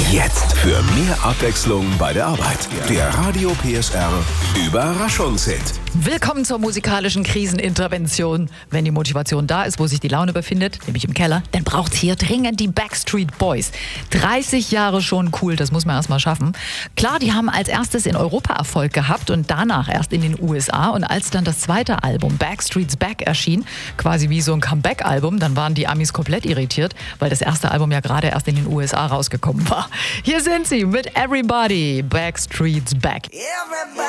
Jetzt für mehr Abwechslung bei der Arbeit. Der Radio PSR Überraschungshit. Willkommen zur musikalischen Krisenintervention. Wenn die Motivation da ist, wo sich die Laune befindet, nämlich im Keller, dann braucht's hier dringend die Backstreet Boys. 30 Jahre schon cool, das muss man erst mal schaffen. Klar, die haben als erstes in Europa Erfolg gehabt und danach erst in den USA. Und als dann das zweite Album Backstreet's Back erschien, quasi wie so ein Comeback-Album, dann waren die Amis komplett irritiert, weil das erste Album ja gerade erst in den USA rausgekommen war. Hier sind sie mit Everybody, Backstreet's Back. Everybody.